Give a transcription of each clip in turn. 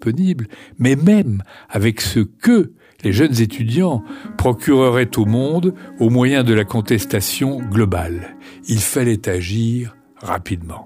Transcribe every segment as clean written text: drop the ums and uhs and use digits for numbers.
disponible, mais même avec ce que les jeunes étudiants procureraient au monde au moyen de la contestation globale. Il fallait agir rapidement.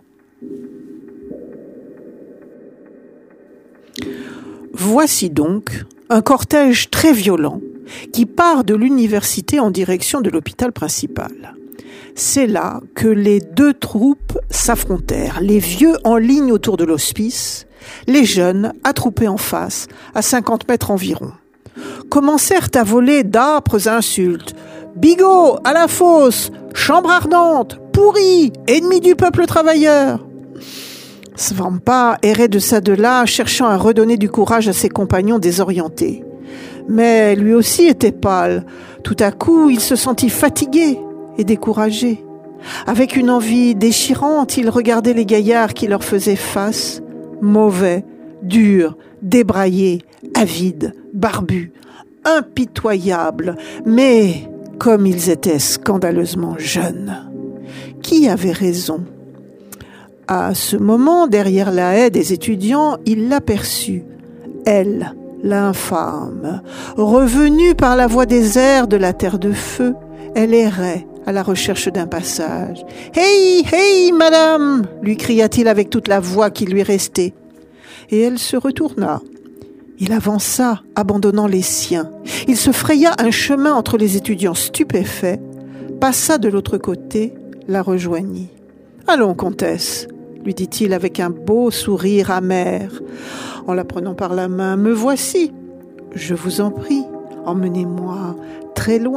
Voici donc un cortège très violent qui part de l'université en direction de l'hôpital principal. C'est là que les deux troupes s'affrontèrent, les vieux en ligne autour de l'hospice, les jeunes attroupés en face, à 50 mètres environ. Commencèrent à voler d'âpres insultes. « Bigot, à la fosse, chambre ardente, pourri, ennemi du peuple travailleur !» Svampa errait de ça de là, cherchant à redonner du courage à ses compagnons désorientés. Mais lui aussi était pâle. Tout à coup, il se sentit fatigué et découragé. Avec une envie déchirante, il regardait les gaillards qui leur faisaient face, mauvais, durs, débraillés, avides, barbus, impitoyables, mais comme ils étaient scandaleusement jeunes. Qui avait raison ? À ce moment, derrière la haie des étudiants, il l'aperçut. Elle, l'infâme, revenue par la voie des airs de la terre de feu, elle errait à la recherche d'un passage. « Hey, hey, madame !» lui cria-t-il avec toute la voix qui lui restait. Et elle se retourna. Il avança, abandonnant les siens. Il se fraya un chemin entre les étudiants stupéfaits, passa de l'autre côté, la rejoignit. « Allons, comtesse !» lui dit-il avec un beau sourire amer, en la prenant par la main. « Me voici. Je vous en prie, emmenez-moi très loin. »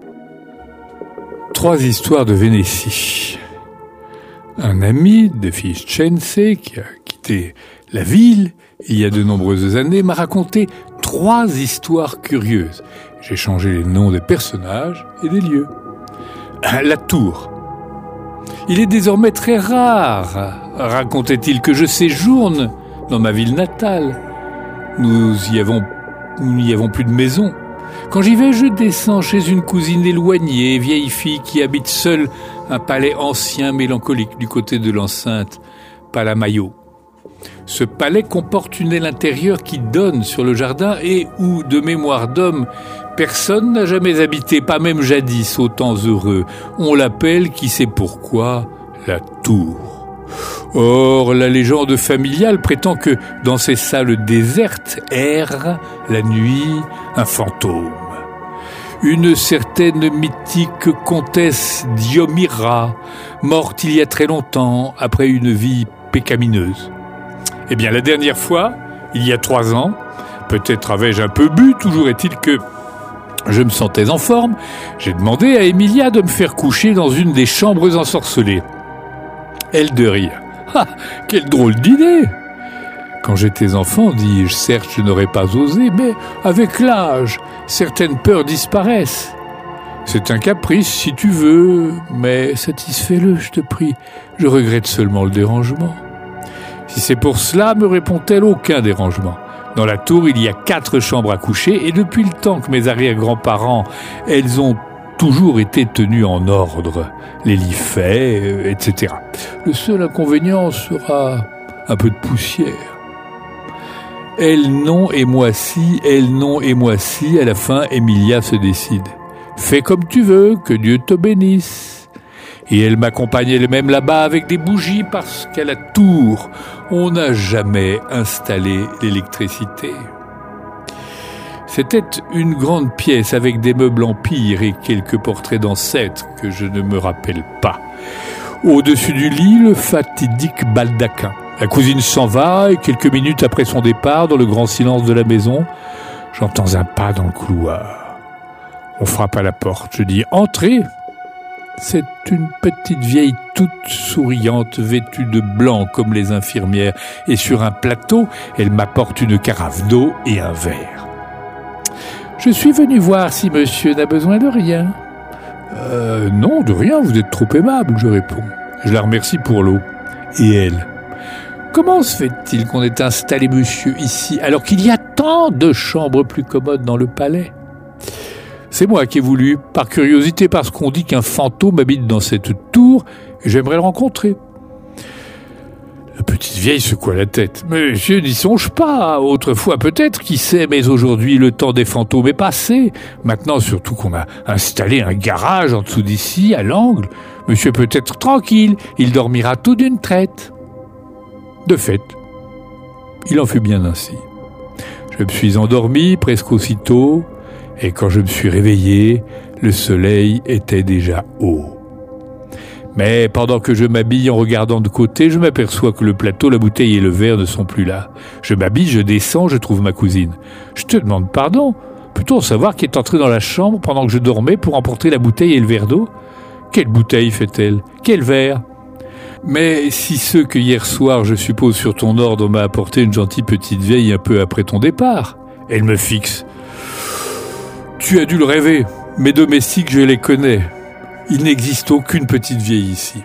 3 histoires de Vénétie. Un ami de Fiescense qui a quitté la ville il y a de nombreuses années m'a raconté 3 histoires curieuses. J'ai changé les noms des personnages et des lieux. La tour. Il est désormais très rare, racontait-il, que je séjourne dans ma ville natale. Nous n'y avons plus de maison. Quand j'y vais, je descends chez une cousine éloignée, vieille fille qui habite seule un palais ancien mélancolique du côté de l'enceinte Palamayo. Ce palais comporte une aile intérieure qui donne sur le jardin et où, de mémoire d'homme, personne n'a jamais habité, pas même jadis, aux temps heureux. On l'appelle, qui sait pourquoi, la tour. Or, la légende familiale prétend que dans ces salles désertes erre, la nuit, un fantôme. Une certaine mythique comtesse Diomira, morte il y a très longtemps, après une vie pécamineuse. Eh bien, la dernière fois, il y a 3 ans, peut-être avais-je un peu bu, toujours est-il que je me sentais en forme, j'ai demandé à Emilia de me faire coucher dans une des chambres ensorcelées. Elle de rire. « Ah, quelle drôle d'idée ! Quand j'étais enfant, dis-je, certes je n'aurais pas osé, mais avec l'âge, certaines peurs disparaissent. C'est un caprice si tu veux, mais satisfais-le, je te prie. Je regrette seulement le dérangement. » Si c'est pour cela, me répond-elle, aucun dérangement. Dans la tour, il y a 4 chambres à coucher, et depuis le temps que mes arrière-grands-parents, elles ont toujours été tenues en ordre, les lits faits, etc. Le seul inconvénient sera un peu de poussière. Elle non et moi si, elle non et moi si, à la fin, Emilia se décide. Fais comme tu veux, que Dieu te bénisse. Et elle m'accompagne elle-même là-bas avec des bougies parce qu'à la tour, on n'a jamais installé l'électricité. C'était une grande pièce avec des meubles empire et quelques portraits d'ancêtres que je ne me rappelle pas. Au-dessus du lit, le fatidique baldaquin. La cousine s'en va et quelques minutes après son départ, dans le grand silence de la maison, j'entends un pas dans le couloir. On frappe à la porte. Je dis « Entrez !» C'est une petite vieille toute souriante, vêtue de blanc comme les infirmières, et sur un plateau, elle m'apporte une carafe d'eau et un verre. Je suis venu voir si monsieur n'a besoin de rien. Non, de rien, vous êtes trop aimable, je réponds. Je la remercie pour l'eau. Et elle, comment se fait-il qu'on ait installé monsieur ici, alors qu'il y a tant de chambres plus commodes dans le palais ? C'est moi qui ai voulu, par curiosité, parce qu'on dit qu'un fantôme habite dans cette tour, et j'aimerais le rencontrer. La petite vieille secoua la tête. « Monsieur n'y songe pas. Autrefois peut-être, qui sait, mais aujourd'hui le temps des fantômes est passé. Maintenant, surtout qu'on a installé un garage en dessous d'ici, à l'angle, monsieur peut être tranquille, il dormira tout d'une traite. » De fait, il en fut bien ainsi. Je me suis endormi presque aussitôt, et quand je me suis réveillé, le soleil était déjà haut. Mais pendant que je m'habille en regardant de côté, je m'aperçois que le plateau, la bouteille et le verre ne sont plus là. Je m'habille, je descends, je trouve ma cousine. Je te demande pardon. Peut-on savoir qui est entré dans la chambre pendant que je dormais pour emporter la bouteille et le verre d'eau ? Quelle bouteille, fait-elle ? Quel verre ? Mais si ceux que hier soir, je suppose sur ton ordre, m'a apporté une gentille petite vieille un peu après ton départ. Elle me fixe. Tu as dû le rêver. Mes domestiques, je les connais. Il n'existe aucune petite vieille ici.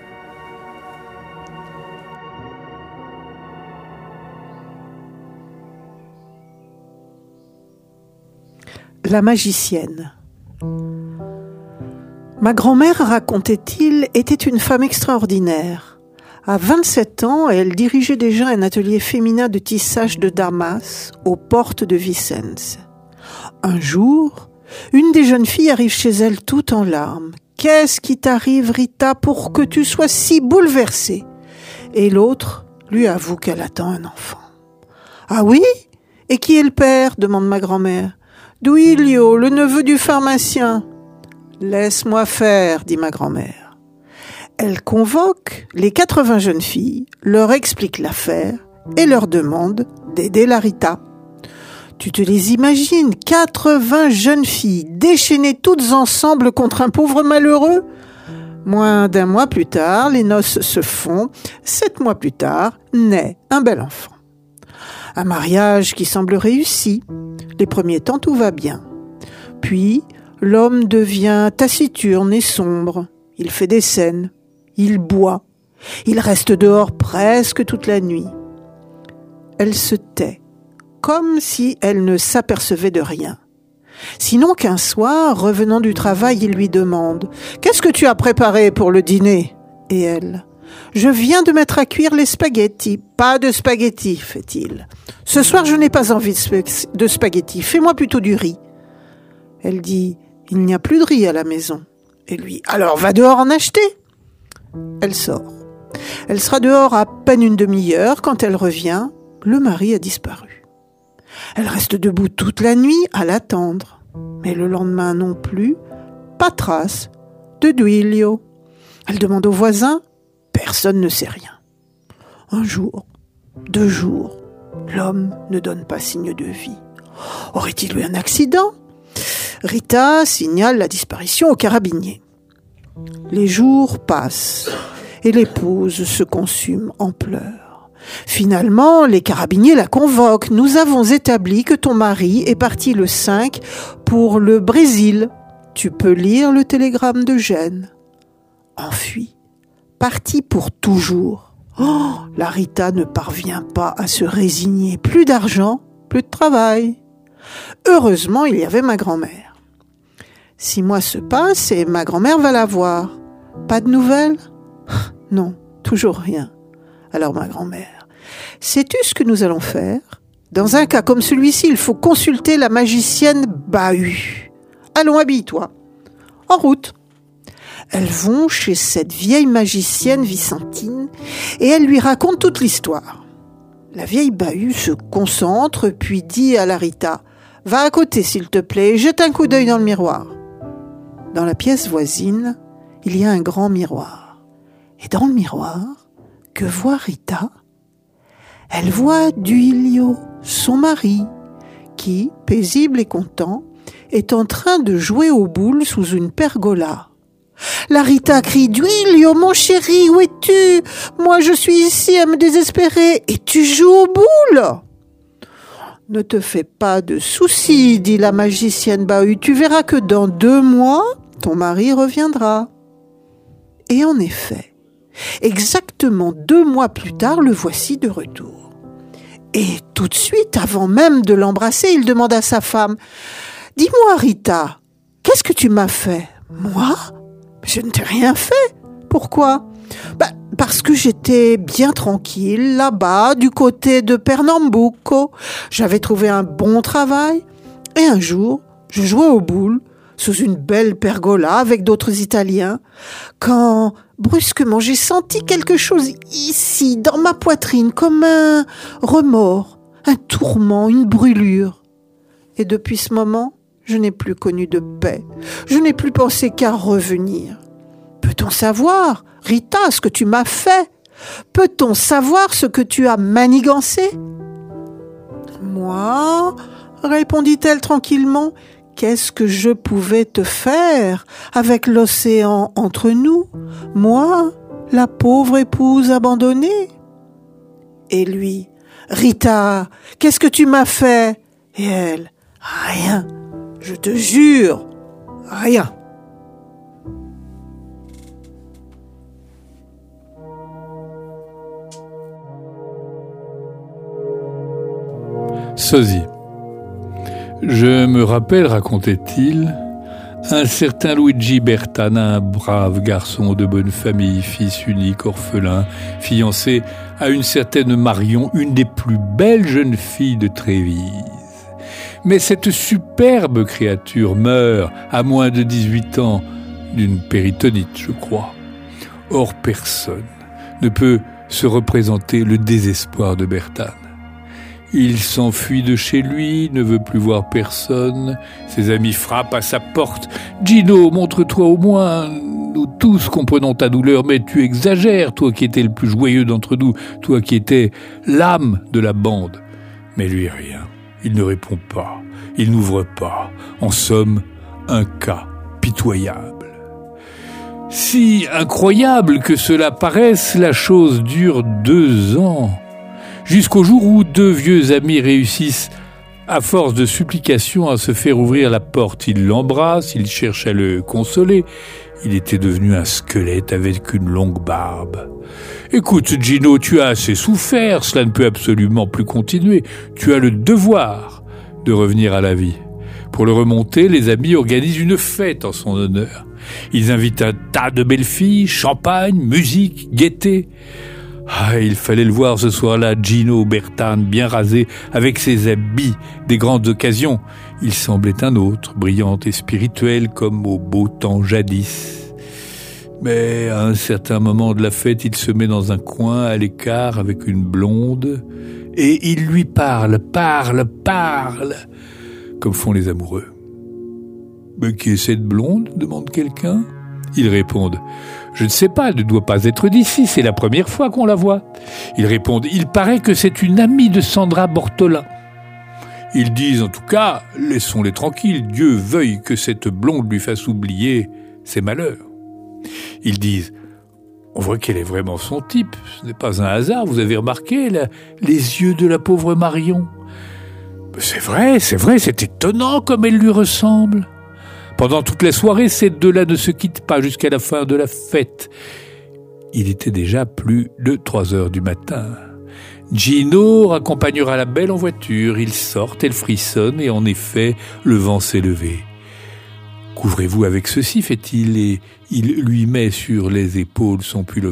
La magicienne. Ma grand-mère, racontait-il, était une femme extraordinaire. À 27 ans, elle dirigeait déjà un atelier féminin de tissage de Damas aux portes de Vicence. Un jour, une des jeunes filles arrive chez elle toute en larmes. « Qu'est-ce qui t'arrive, Rita, pour que tu sois si bouleversée ?» Et l'autre lui avoue qu'elle attend un enfant. « Ah oui ? Et qui est le père ?» demande ma grand-mère. « Duilio, le neveu du pharmacien. »« Laisse-moi faire, » dit ma grand-mère. Elle convoque les 80 jeunes filles, leur explique l'affaire et leur demande d'aider la Rita. Tu te les imagines, 80 jeunes filles déchaînées toutes ensemble contre un pauvre malheureux ? Moins d'un mois plus tard, les noces se font. 7 mois plus tard, naît un bel enfant. Un mariage qui semble réussi. Les premiers temps, tout va bien. Puis, l'homme devient taciturne et sombre. Il fait des scènes. Il boit. Il reste dehors presque toute la nuit. Elle se tait, comme si elle ne s'apercevait de rien. Sinon qu'un soir, revenant du travail, il lui demande « Qu'est-ce que tu as préparé pour le dîner ?» Et elle « Je viens de mettre à cuire les spaghettis. »« Pas de spaghettis, fait-il. Ce soir, je n'ai pas envie de spaghettis. Fais-moi plutôt du riz. » Elle dit « Il n'y a plus de riz à la maison. » Et lui « Alors, va dehors en acheter. » Elle sort. Elle sera dehors à peine une demi-heure. Quand elle revient, le mari a disparu. Elle reste debout toute la nuit à l'attendre. Mais le lendemain non plus, pas trace de Duilio. Elle demande aux voisins, personne ne sait rien. Un jour, 2 jours, l'homme ne donne pas signe de vie. Aurait-il eu un accident ? Rita signale la disparition au carabinier. Les jours passent et l'épouse se consume en pleurs. Finalement, les carabiniers la convoquent. « Nous avons établi que ton mari est parti le 5 pour le Brésil. Tu peux lire le télégramme de Gênes. » Enfui, parti pour toujours. Oh, la Rita ne parvient pas à se résigner. Plus d'argent, plus de travail. Heureusement, il y avait ma grand-mère. 6 mois se passent et ma grand-mère va la voir. Pas de nouvelles ? Non, toujours rien. Alors ma grand-mère, sais-tu ce que nous allons faire ? Dans un cas comme celui-ci, il faut consulter la magicienne Bahut. Allons, habille-toi. En route. Elles vont chez cette vieille magicienne Vicentine et elle lui raconte toute l'histoire. La vieille Bahut se concentre puis dit à la Rita « Va à côté s'il te plaît et jette un coup d'œil dans le miroir. » Dans la pièce voisine, il y a un grand miroir. Et dans le miroir, que voit Rita ? Elle voit Duilio, son mari, qui, paisible et content, est en train de jouer aux boules sous une pergola. La Rita crie « Duilio, mon chéri, où es-tu ? Moi, je suis ici à me désespérer et tu joues aux boules !»« Ne te fais pas de soucis, dit la magicienne Bahut. Tu verras que dans 2 mois, ton mari reviendra. » Et en effet, exactement 2 mois plus tard, le voici de retour. Et tout de suite, avant même de l'embrasser, il demande à sa femme « Dis-moi, Rita, qu'est-ce que tu m'as fait ? » « Moi ? Je ne t'ai rien fait. Pourquoi ? parce que j'étais bien tranquille là-bas, du côté de Pernambuco. J'avais trouvé un bon travail et un jour, je jouais aux boules sous une belle pergola avec d'autres Italiens quand brusquement j'ai senti quelque chose ici dans ma poitrine comme un remords, un tourment, une brûlure. Et depuis ce moment, je n'ai plus connu de paix. Je n'ai plus pensé qu'à revenir. Peut-on savoir, Rita, ce que tu m'as fait? Peut-on savoir ce que tu as manigancé? Moi, répondit-elle tranquillement, qu'est-ce que je pouvais te faire avec l'océan entre nous? Moi, la pauvre épouse abandonnée? Et lui, Rita, qu'est-ce que tu m'as fait? Et elle, rien, je te jure, rien. Sosie. Je me rappelle, racontait-il, un certain Luigi Bertana, un brave garçon de bonne famille, fils unique, orphelin, fiancé à une certaine Marion, une des plus belles jeunes filles de Trévise. Mais cette superbe créature meurt à moins de 18 ans d'une péritonite, je crois. Or, personne ne peut se représenter le désespoir de Bertane. Il s'enfuit de chez lui, ne veut plus voir personne. Ses amis frappent à sa porte. « Gino, montre-toi au moins. Nous tous comprenons ta douleur, mais tu exagères, toi qui étais le plus joyeux d'entre nous, toi qui étais l'âme de la bande. » Mais lui, rien. Il ne répond pas. Il n'ouvre pas. En somme, un cas pitoyable. Si incroyable que cela paraisse, la chose dure 2 ans. Jusqu'au jour où 2 vieux amis réussissent, à force de supplications, à se faire ouvrir la porte. Ils l'embrassent, ils cherchent à le consoler. Il était devenu un squelette avec une longue barbe. « Écoute, Gino, tu as assez souffert, cela ne peut absolument plus continuer. Tu as le devoir de revenir à la vie. » Pour le remonter, les amis organisent une fête en son honneur. Ils invitent un tas de belles filles, champagne, musique, gaieté. Ah, il fallait le voir ce soir-là, Gino Bertane, bien rasé, avec ses habits des grandes occasions. Il semblait un autre, brillant et spirituel comme au beau temps jadis. Mais à un certain moment de la fête, il se met dans un coin à l'écart avec une blonde et il lui parle, comme font les amoureux. « Mais qui est cette blonde ?» demande quelqu'un. Ils répondent « Je ne sais pas, elle ne doit pas être d'ici, c'est la première fois qu'on la voit. » Ils répondent « Il paraît que c'est une amie de Sandra Bortola. » Ils disent « En tout cas, laissons-les tranquilles, Dieu veuille que cette blonde lui fasse oublier ses malheurs. » Ils disent « On voit qu'elle est vraiment son type, ce n'est pas un hasard, vous avez remarqué les yeux de la pauvre Marion. » C'est vrai, c'est étonnant comme elle lui ressemble. Pendant toute la soirée, ces 2-là ne se quittent pas jusqu'à la fin de la fête. Il était déjà plus de 3 heures du matin. Gino raccompagnera la belle en voiture. Ils sortent, elle frissonne et en effet, le vent s'est levé. « Couvrez-vous avec ceci, fait-il, et il lui met sur les épaules son pullover. »«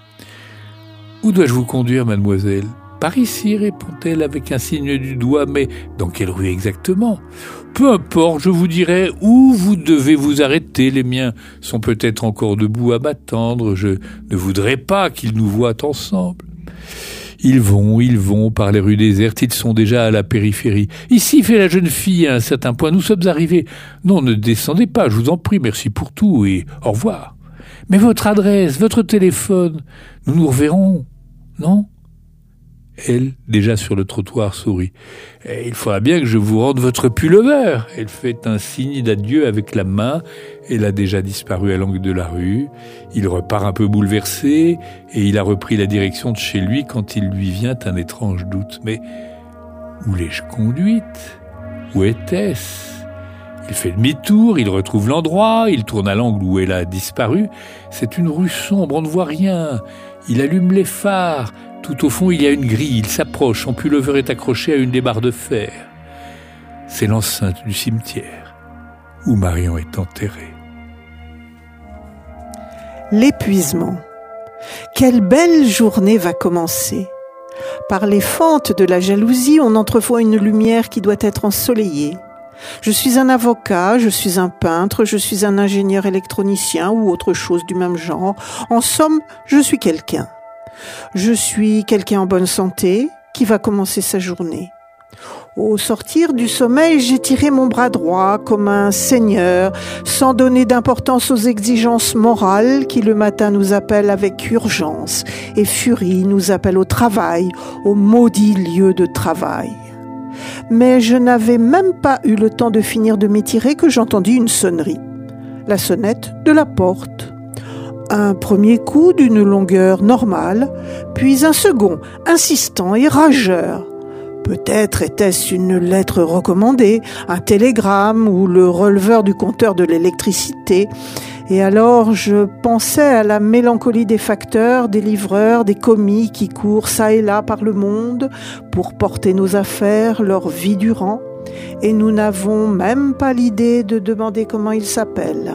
Où dois-je vous conduire, mademoiselle ?»« Par ici, répond-elle avec un signe du doigt, mais dans quelle rue exactement ? » « Peu importe, je vous dirai où vous devez vous arrêter. Les miens sont peut-être encore debout à m'attendre. Je ne voudrais pas qu'ils nous voient ensemble. » Ils vont par les rues désertes. Ils sont déjà à la périphérie. « Ici, fait la jeune fille à un certain point. Nous sommes arrivés. »« Non, ne descendez pas, je vous en prie. Merci pour tout et au revoir. »« Mais votre adresse, votre téléphone, nous nous reverrons, non ?» Elle, déjà sur le trottoir, sourit. « Il faudra bien que je vous rende votre pullover. » Elle fait un signe d'adieu avec la main. Elle a déjà disparu à l'angle de la rue. Il repart un peu bouleversé et il a repris la direction de chez lui quand il lui vient un étrange doute. Mais où l'ai-je conduite ? Où était-ce ? Il fait demi-tour, il retrouve l'endroit, il tourne à l'angle où elle a disparu. C'est une rue sombre, on ne voit rien. Il allume les phares. Tout au fond, il y a une grille. Il s'approche. Son pullover est accroché à une des barres de fer. C'est l'enceinte du cimetière où Marion est enterrée. L'épuisement. Quelle belle journée va commencer. Par les fentes de la jalousie, on entrevoit une lumière qui doit être ensoleillée. Je suis un avocat, je suis un peintre, je suis un ingénieur électronicien ou autre chose du même genre. En somme, je suis quelqu'un. Je suis quelqu'un en bonne santé qui va commencer sa journée. Au sortir du sommeil, j'ai tiré mon bras droit comme un seigneur, sans donner d'importance aux exigences morales qui le matin nous appellent avec urgence et furie nous appellent au travail, au maudit lieu de travail. Mais je n'avais même pas eu le temps de finir de m'étirer que j'entendis une sonnerie. La sonnette de la porte. Un premier coup d'une longueur normale, puis un second, insistant et rageur. Peut-être était-ce une lettre recommandée, un télégramme ou le releveur du compteur de l'électricité. Et alors je pensais à la mélancolie des facteurs, des livreurs, des commis qui courent çà et là par le monde pour porter nos affaires leur vie durant. Et nous n'avons même pas l'idée de demander comment ils s'appellent.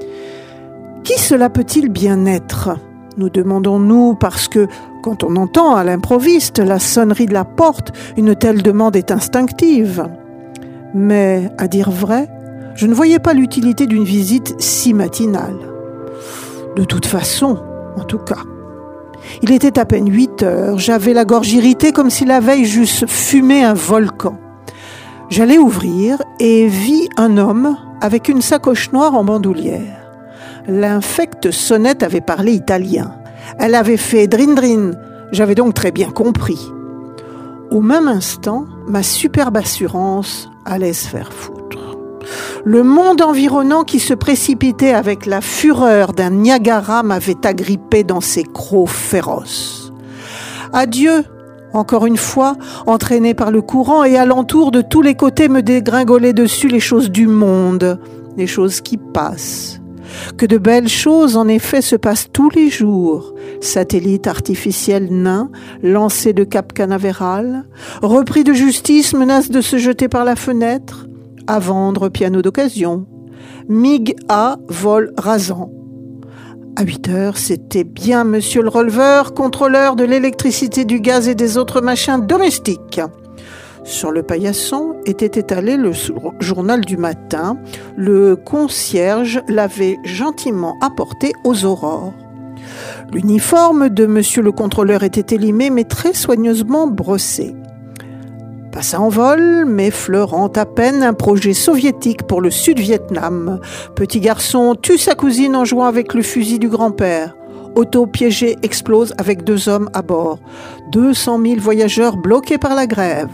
Qui cela peut-il bien être ? Nous demandons-nous parce que, quand on entend à l'improviste la sonnerie de la porte, une telle demande est instinctive. Mais, à dire vrai, je ne voyais pas l'utilité d'une visite si matinale. De toute façon, en tout cas. Il était à peine 8 heures, j'avais la gorge irritée comme si la veille j'eusse fumé un volcan. J'allais ouvrir et vis un homme avec une sacoche noire en bandoulière. L'infecte sonnette avait parlé italien. Elle avait fait drin-drin. J'avais donc très bien compris. Au même instant, ma superbe assurance allait se faire foutre. Le monde environnant qui se précipitait avec la fureur d'un Niagara m'avait agrippé dans ses crocs féroces. Adieu, encore une fois, entraîné par le courant et alentour de tous les côtés me dégringolaient dessus les choses du monde, les choses qui passent. Que de belles choses, en effet, se passent tous les jours. Satellite artificiel nain, lancé de Cap Canaveral, repris de justice, menace de se jeter par la fenêtre, à vendre piano d'occasion, MiG A, vol rasant. À 8 heures, c'était bien monsieur le releveur, contrôleur de l'électricité, du gaz et des autres machins domestiques. Sur le paillasson était étalé le journal du matin. Le concierge l'avait gentiment apporté aux aurores. L'uniforme de monsieur le contrôleur était élimé mais très soigneusement brossé. Passa en vol, m'effleurant à peine un projet soviétique pour le Sud-Vietnam. Petit garçon tue sa cousine en jouant avec le fusil du grand-père. Auto piégé explose avec 2 hommes à bord. 200 000 voyageurs bloqués par la grève.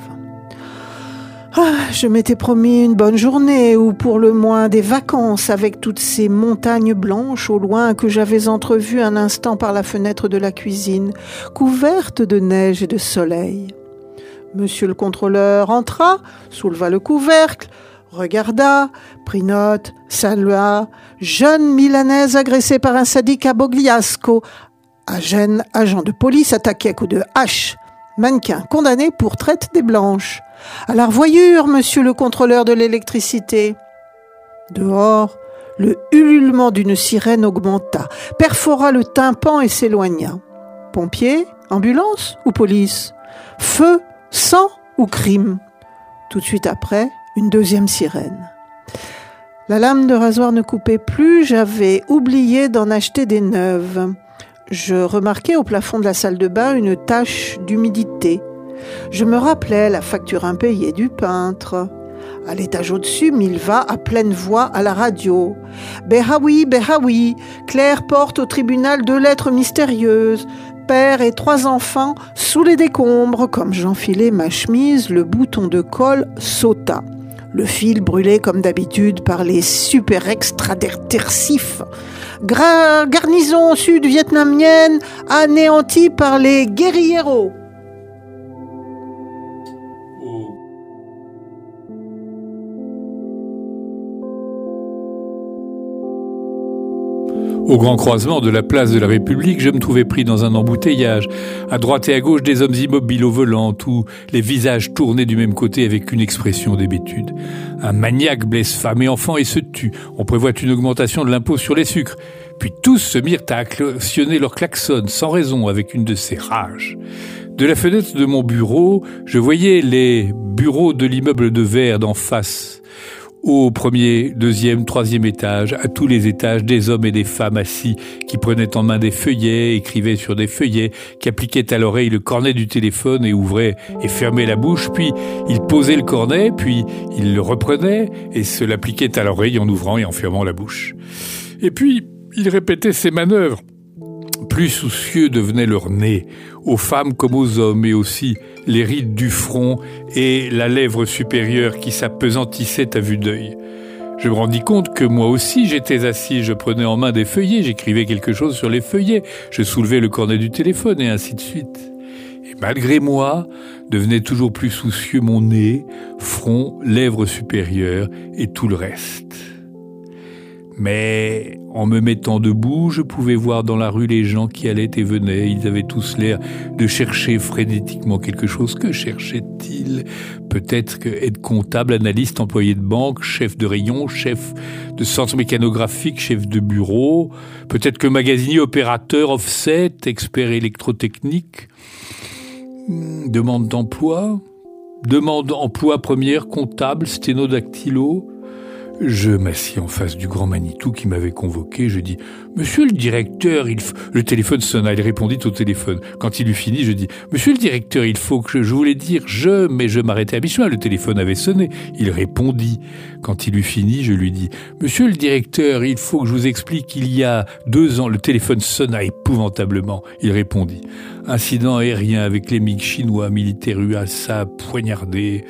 Je m'étais promis une bonne journée, ou pour le moins des vacances, avec toutes ces montagnes blanches au loin que j'avais entrevues un instant par la fenêtre de la cuisine, couvertes de neige et de soleil. Monsieur le contrôleur entra, souleva le couvercle, regarda, prit note, salua, jeune milanaise agressée par un sadique à Bogliasco, agent de police attaqué à coups de hache, mannequin condamné pour traite des blanches. À la revoyure, monsieur le contrôleur de l'électricité. Dehors, le ululement d'une sirène augmenta, perfora le tympan et s'éloigna. Pompiers, ambulance ou police? Feu, sang ou crime? Tout de suite après, une deuxième sirène. La lame de rasoir ne coupait plus, j'avais oublié d'en acheter des neuves. Je remarquai au plafond de la salle de bain une tache d'humidité. Je me rappelais la facture impayée du peintre. À l'étage au-dessus, Milva à pleine voix à la radio. « Behaoui, Claire porte au tribunal 2 lettres mystérieuses. Père et 3 enfants sous les décombres. » Comme j'enfilais ma chemise, le bouton de col sauta. Le fil brûlé comme d'habitude par les super extratercifs. Garnison sud-vietnamienne anéantie par les guérilleros. Au grand croisement de la place de la République, je me trouvais pris dans un embouteillage. À droite et à gauche, des hommes immobiles au volant, tous les visages tournés du même côté avec une expression d'hébétude. Un maniaque blesse femme et enfant et se tue. On prévoit une augmentation de l'impôt sur les sucres. Puis tous se mirent à actionner leur klaxon sans raison avec une de ces rages. De la fenêtre de mon bureau, je voyais les bureaux de l'immeuble de verre d'en face. Au premier, deuxième, troisième étage, à tous les étages, des hommes et des femmes assis qui prenaient en main des feuillets, écrivaient sur des feuillets, qui appliquaient à l'oreille le cornet du téléphone et ouvraient et fermaient la bouche, puis ils posaient le cornet, puis ils le reprenaient et se l'appliquaient à l'oreille en ouvrant et en fermant la bouche. Et puis, ils répétaient ces manœuvres. Plus soucieux devenait leur nez, aux femmes comme aux hommes, et aussi les rides du front et la lèvre supérieure qui s'appesantissaient à vue d'œil. Je me rendis compte que moi aussi j'étais assis, je prenais en main des feuillets, j'écrivais quelque chose sur les feuillets, je soulevais le cornet du téléphone et ainsi de suite. Et malgré moi, devenait toujours plus soucieux mon nez, front, lèvres supérieures et tout le reste. Mais en me mettant debout, je pouvais voir dans la rue les gens qui allaient et venaient. Ils avaient tous l'air de chercher frénétiquement quelque chose. Que cherchaient-ils ? Peut-être que être comptable, analyste, employé de banque, chef de rayon, chef de centre mécanographique, chef de bureau. Peut-être que magasinier, opérateur, offset, expert électrotechnique. Demande d'emploi première, comptable, sténodactylo. Je m'assis en face du grand Manitou qui m'avait convoqué. Je dis « Monsieur le directeur, Le téléphone sonna, il répondit au téléphone. Quand il eut fini, je dis « Monsieur le directeur, il faut que je voulais dire mais je m'arrêtais à mi-chemin. Le téléphone avait sonné. » Il répondit. Quand il eut fini, je lui dis « Monsieur le directeur, il faut que je vous explique. Il y a 2 ans, le téléphone sonna épouvantablement. » Il répondit. Incident aérien avec les MiG chinois, militaires USA poignardés.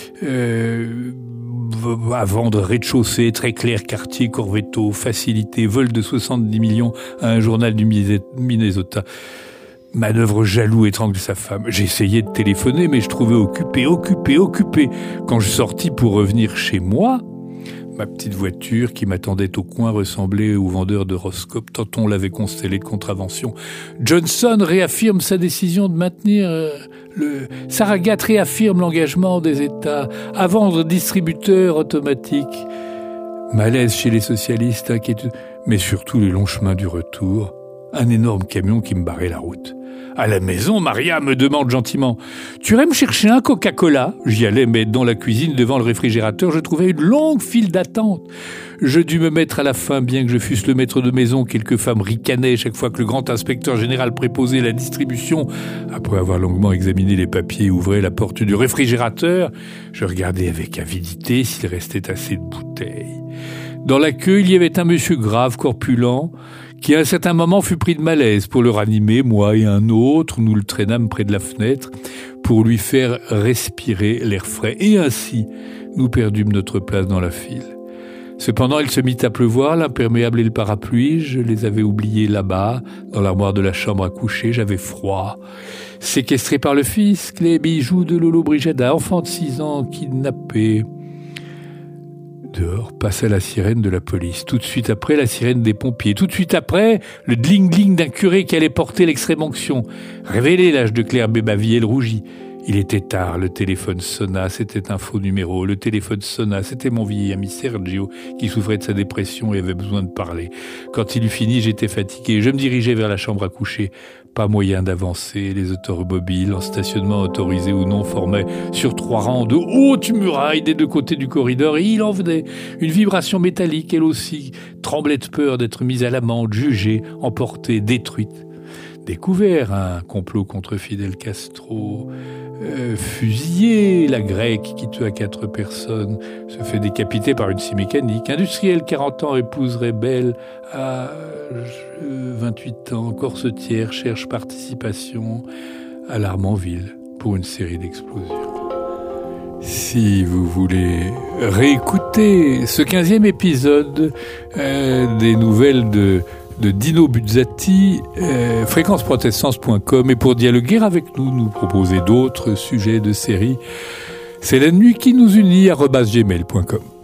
À vendre rez-de-chaussée, très clair, quartier, Corvetto, facilité, vol de 70 millions à un journal du Minnesota. Manœuvre jaloux, étrangle sa femme. J'essayais de téléphoner, mais je trouvais occupé. Quand je sortis pour revenir chez moi, ma petite voiture qui m'attendait au coin ressemblait au vendeur d'horoscope, tant on l'avait constellé de contravention. Johnson réaffirme sa décision de maintenir Saragat réaffirme l'engagement des États à vendre distributeurs automatiques. Malaise chez les socialistes, inquiétude, mais surtout le long chemin du retour, un énorme camion qui me barrait la route. À la maison, Maria me demande gentiment « Tu irais me chercher un Coca-Cola ?» J'y allais, mais dans la cuisine, devant le réfrigérateur, je trouvais une longue file d'attente. Je dus me mettre à la fin, bien que je fusse le maître de maison. Quelques femmes ricanaient chaque fois que le grand inspecteur général préposé la distribution, après avoir longuement examiné les papiers, ouvrait la porte du réfrigérateur. Je regardais avec avidité s'il restait assez de bouteilles. Dans la queue, il y avait un monsieur grave, corpulent, qui à un certain moment fut pris de malaise. Pour le ranimer, moi et un autre, nous le traînâmes près de la fenêtre pour lui faire respirer l'air frais. Et ainsi, nous perdûmes notre place dans la file. Cependant, il se mit à pleuvoir, l'imperméable et le parapluie. Je les avais oubliés là-bas, dans l'armoire de la chambre à coucher. J'avais froid. Séquestré par le fisc, les bijoux de Lolo Brigada, enfant de 6 ans, kidnappé. Dehors passa la sirène de la police. Tout de suite après, la sirène des pompiers. Tout de suite après, le dling-dling d'un curé qui allait porter l'extrême-onction. Révélé, l'âge de Claire Bébavielle rougit. Il était tard, le téléphone sonna, c'était un faux numéro. Le téléphone sonna, c'était mon vieil ami Sergio qui souffrait de sa dépression et avait besoin de parler. Quand il eut fini, j'étais fatigué. Je me dirigeais vers la chambre à coucher. Pas moyen d'avancer. Les automobiles, en stationnement autorisé ou non, formaient sur 3 rangs de hautes murailles des 2 côtés du corridor et il en venait. Une vibration métallique, elle aussi, tremblait de peur d'être mise à l'amende, jugée, emportée, détruite. Découvert un complot contre Fidel Castro, fusillé, la grecque qui tua 4 personnes, se fait décapiter par une scie mécanique, industriel 40 ans épouserait belle à 28 ans, corsetière cherche participation à l'Armenville pour une série d'explosions. Si vous voulez réécouter ce 15e épisode des nouvelles de Dino Buzzati, fréquenceprotestance.com, et pour dialoguer avec nous proposer d'autres sujets de série, c'est la nuit qui nous unit @gmail.com.